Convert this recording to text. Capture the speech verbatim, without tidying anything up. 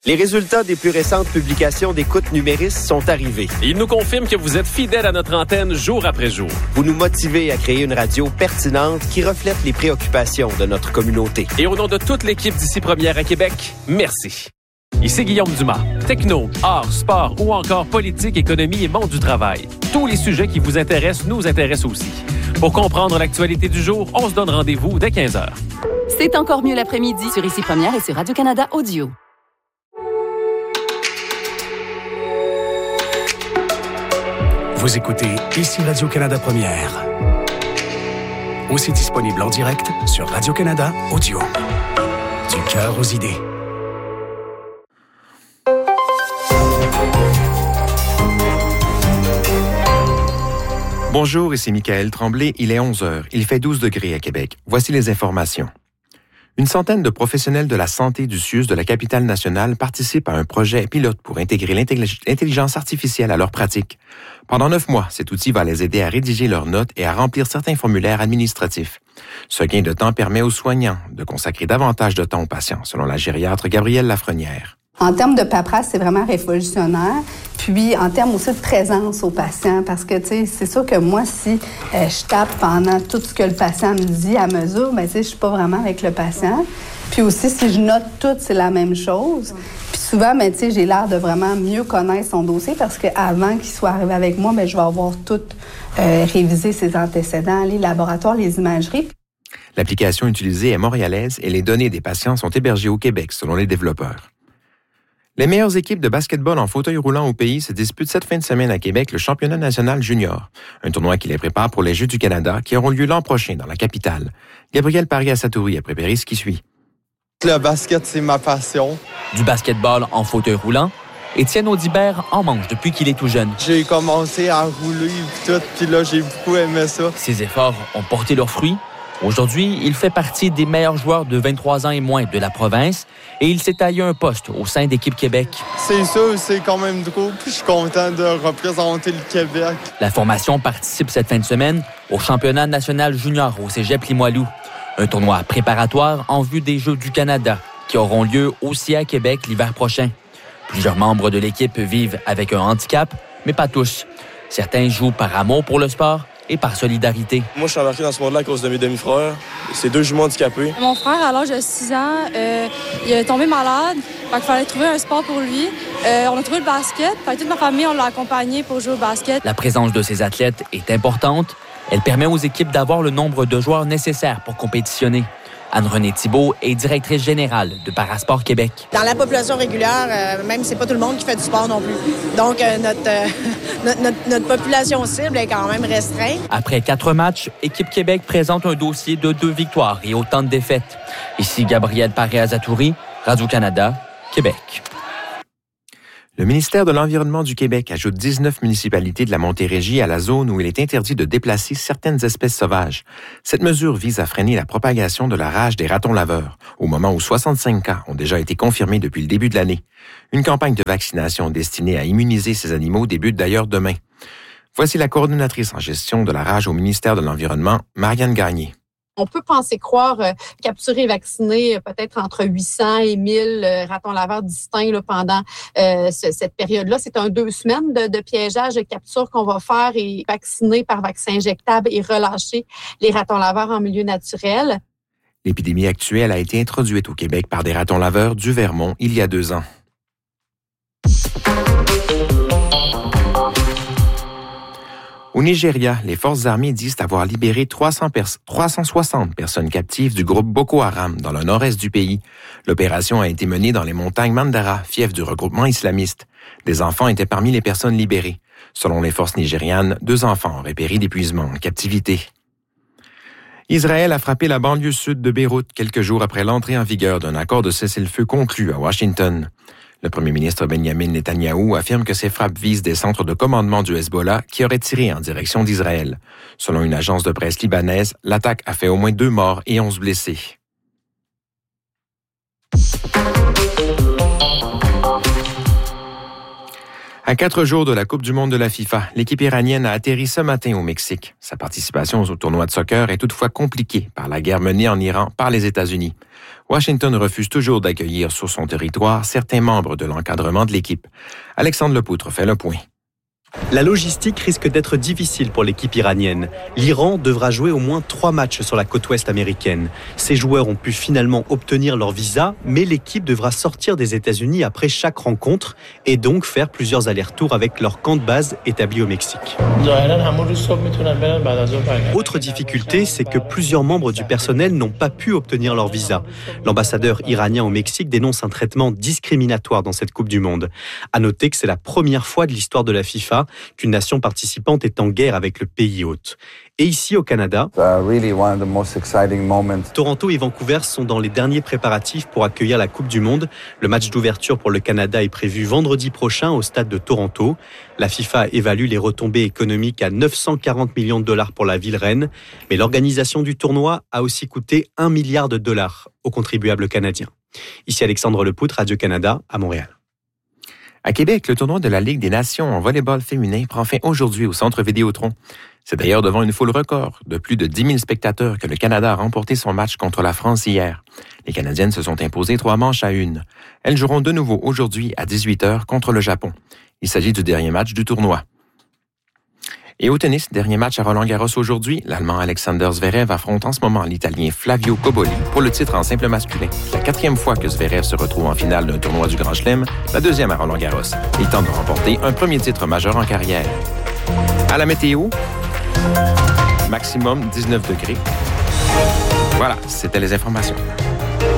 Les résultats des plus récentes publications d'Écoute Numéris sont arrivés. Ils nous confirment que vous êtes fidèles à notre antenne jour après jour. Vous nous motivez à créer une radio pertinente qui reflète les préoccupations de notre communauté. Et au nom de toute l'équipe d'Ici Première à Québec, merci. Ici Guillaume Dumas. Techno, art, sport ou encore politique, économie et monde du travail. Tous les sujets qui vous intéressent nous intéressent aussi. Pour comprendre l'actualité du jour, on se donne rendez-vous dès quinze heures. C'est encore mieux l'après-midi sur Ici Première et sur Radio-Canada Audio. Vous écoutez Ici Radio-Canada Première. Aussi disponible en direct sur Radio-Canada Audio. Du cœur aux idées. Bonjour, ici Michael Tremblay. Il est onze heures. Il fait douze degrés à Québec. Voici les informations. Une centaine de professionnels de la santé du C I U S de la capitale nationale participent à un projet pilote pour intégrer l'intelligence artificielle à leur pratique. Pendant neuf mois, cet outil va les aider à rédiger leurs notes et à remplir certains formulaires administratifs. Ce gain de temps permet aux soignants de consacrer davantage de temps aux patients, selon la gériatre Gabrielle Lafrenière. En termes de paperasse, c'est vraiment révolutionnaire. Puis, en termes aussi de présence aux patients, parce que, tu sais, c'est sûr que moi, si euh, je tape pendant tout ce que le patient me dit à mesure, bien, tu sais, je suis pas vraiment avec le patient. Puis aussi, si je note tout, c'est la même chose. Puis souvent, bien, tu sais, j'ai l'air de vraiment mieux connaître son dossier parce qu'avant qu'il soit arrivé avec moi, bien, je vais avoir tout euh, révisé ses antécédents, les laboratoires, les imageries. L'application utilisée est montréalaise et les données des patients sont hébergées au Québec, selon les développeurs. Les meilleures équipes de basketball en fauteuil roulant au pays se disputent cette fin de semaine à Québec le championnat national junior, un tournoi qui les prépare pour les Jeux du Canada qui auront lieu l'an prochain dans la capitale. Gabriel Paris-Assatouri a préparé ce qui suit. Le basket, c'est ma passion. Du basketball en fauteuil roulant, Étienne Audibert en mange depuis qu'il est tout jeune. J'ai commencé à rouler et tout, puis là, j'ai beaucoup aimé ça. Ses efforts ont porté leurs fruits. Aujourd'hui, il fait partie des meilleurs joueurs de vingt-trois ans et moins de la province et il s'est taillé un poste au sein d'Équipe Québec. C'est sûr, c'est quand même drôle, puis je suis content de représenter le Québec. La formation participe cette fin de semaine au championnat national junior au Cégep Limoilou, un tournoi préparatoire en vue des Jeux du Canada qui auront lieu aussi à Québec l'hiver prochain. Plusieurs membres de l'équipe vivent avec un handicap, mais pas tous. Certains jouent par amour pour le sport et par solidarité. Moi, je suis embarqué dans ce monde-là à cause de mes demi-frères. C'est deux jumeaux handicapés. Mon frère, à l'âge de six ans, euh, il est tombé malade. Fait qu'il fallait trouver un sport pour lui. Euh, on a trouvé le basket. Fait que toute ma famille, on l'a accompagné pour jouer au basket. La présence de ces athlètes est importante. Elle permet aux équipes d'avoir le nombre de joueurs nécessaires pour compétitionner. Anne-Renée Thibault est directrice générale de Parasport Québec. Dans la population régulière, euh, même c'est pas tout le monde qui fait du sport non plus. Donc, euh, notre, euh, notre, notre, notre population cible est quand même restreinte. Après quatre matchs, Équipe Québec présente un dossier de deux victoires et autant de défaites. Ici Gabriel Paris-Assatouri, Radio-Canada, Québec. Le ministère de l'Environnement du Québec ajoute dix-neuf municipalités de la Montérégie à la zone où il est interdit de déplacer certaines espèces sauvages. Cette mesure vise à freiner la propagation de la rage des ratons laveurs, au moment où soixante-cinq cas ont déjà été confirmés depuis le début de l'année. Une campagne de vaccination destinée à immuniser ces animaux débute d'ailleurs demain. Voici la coordonnatrice en gestion de la rage au ministère de l'Environnement, Marianne Gagné. On peut penser croire euh, capturer et vacciner euh, peut-être entre huit cents et mille euh, ratons laveurs distincts là, pendant euh, ce, cette période-là. C'est un deux semaines de, de piégeage, de capture qu'on va faire et vacciner par vaccin injectable et relâcher les ratons laveurs en milieu naturel. L'épidémie actuelle a été introduite au Québec par des ratons laveurs du Vermont il y a deux ans. Au Nigeria, les forces armées disent avoir libéré trois cents pers- trois cent soixante personnes captives du groupe Boko Haram dans le nord-est du pays. L'opération a été menée dans les montagnes Mandara, fief du regroupement islamiste. Des enfants étaient parmi les personnes libérées. Selon les forces nigérianes, deux enfants auraient péri d'épuisement en captivité. Israël a frappé la banlieue sud de Beyrouth quelques jours après l'entrée en vigueur d'un accord de cessez-le-feu conclu à Washington. Le premier ministre Benjamin Netanyahou affirme que ces frappes visent des centres de commandement du Hezbollah qui auraient tiré en direction d'Israël. Selon une agence de presse libanaise, l'attaque a fait au moins deux morts et onze blessés. À quatre jours de la Coupe du monde de la FIFA, l'équipe iranienne a atterri ce matin au Mexique. Sa participation au tournoi de soccer est toutefois compliquée par la guerre menée en Iran par les États-Unis. Washington refuse toujours d'accueillir sur son territoire certains membres de l'encadrement de l'équipe. Alexandre Lepoutre fait le point. La logistique risque d'être difficile pour l'équipe iranienne. L'Iran devra jouer au moins trois matchs sur la côte ouest américaine. Ces joueurs ont pu finalement obtenir leur visa, mais l'équipe devra sortir des États-Unis après chaque rencontre et donc faire plusieurs allers-retours avec leur camp de base établi au Mexique. Autre difficulté, c'est que plusieurs membres du personnel n'ont pas pu obtenir leur visa. L'ambassadeur iranien au Mexique dénonce un traitement discriminatoire dans cette Coupe du Monde. À noter que c'est la première fois de l'histoire de la FIFA qu'une nation participante est en guerre avec le pays hôte. Et ici au Canada, really Toronto et Vancouver sont dans les derniers préparatifs pour accueillir la Coupe du Monde. Le match d'ouverture pour le Canada est prévu vendredi prochain au stade de Toronto. La FIFA évalue les retombées économiques à neuf cent quarante millions de dollars pour la ville reine. Mais l'organisation du tournoi a aussi coûté un milliard de dollars aux contribuables canadiens. Ici Alexandre Lepoutre, Radio-Canada, à Montréal. À Québec, le tournoi de la Ligue des Nations en volleyball féminin prend fin aujourd'hui au Centre Vidéotron. C'est d'ailleurs devant une foule record de plus de dix mille spectateurs que le Canada a remporté son match contre la France hier. Les Canadiennes se sont imposées trois manches à une. Elles joueront de nouveau aujourd'hui à dix-huit heures contre le Japon. Il s'agit du dernier match du tournoi. Et au tennis, dernier match à Roland-Garros aujourd'hui, l'Allemand Alexander Zverev affronte en ce moment l'Italien Flavio Cobolli pour le titre en simple masculin. C'est la quatrième fois que Zverev se retrouve en finale d'un tournoi du Grand Chelem, la deuxième à Roland-Garros. Il tente de remporter un premier titre majeur en carrière. À la météo, maximum dix-neuf degrés. Voilà, c'était les informations.